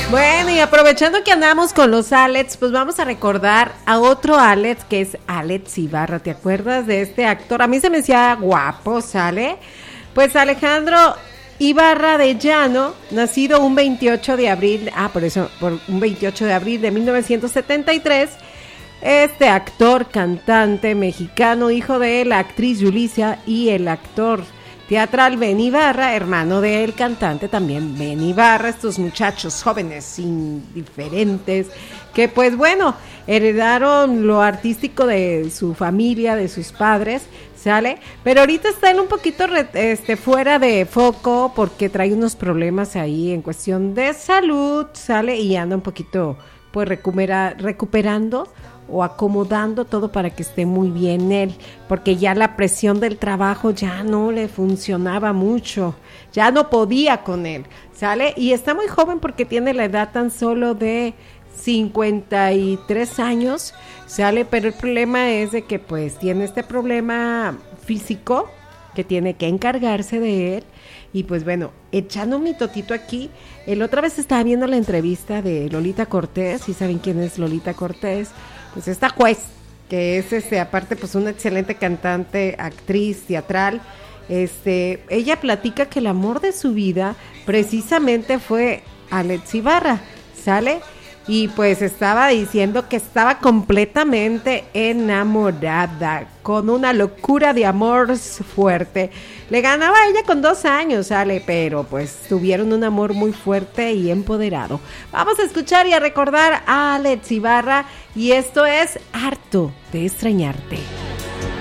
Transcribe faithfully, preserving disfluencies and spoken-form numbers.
Bueno, y aprovechando que andamos con los Alex, pues vamos a recordar a otro Alex, que es Alex Ibarra. ¿Te acuerdas de este actor? A mí se me decía guapo, ¿sale? Pues Alejandro Ibarra de Llano, nacido un veintiocho de abril, ah, por eso, por un veintiocho de abril de mil novecientos setenta y tres, este actor, cantante mexicano, hijo de la actriz Yulisa y el actor teatral Ben Ibarra, hermano del cantante también Ben Ibarra, estos muchachos jóvenes indiferentes que pues bueno, heredaron lo artístico de su familia, de sus padres, ¿sale? Pero ahorita están un poquito re, este, fuera de foco porque trae unos problemas ahí en cuestión de salud, ¿sale? Y anda un poquito pues recupera, recuperando o acomodando todo para que esté muy bien él, porque ya la presión del trabajo ya no le funcionaba mucho, ya no podía con él, ¿sale? Y está muy joven porque tiene la edad tan solo de cincuenta y tres años, ¿sale? Pero el problema es de que pues tiene este problema físico que tiene que encargarse de él. Y pues bueno, echando un mitotito aquí, el otra vez estaba viendo la entrevista de Lolita Cortés, ¿y saben quién es Lolita Cortés? Pues esta juez, que es este, aparte pues una excelente cantante, actriz, teatral, este, ella platica que el amor de su vida precisamente fue Alex Ibarra, ¿sale? Y pues estaba diciendo que estaba completamente enamorada, con una locura de amor fuerte. Le ganaba a ella con dos años, ¿sale? Pero pues tuvieron un amor muy fuerte y empoderado. Vamos a escuchar y a recordar a Alex Ibarra, y esto es Harto de Extrañarte.